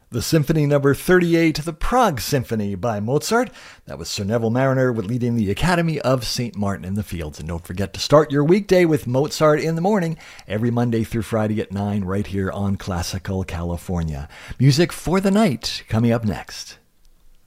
The Symphony Number 38, the Prague Symphony by Mozart. That was Sir Neville Marriner leading the Academy of St. Martin in the Fields. And don't forget to start your weekday with Mozart in the morning, every Monday through Friday at 9 right here on Classical California. Music for the night coming up next.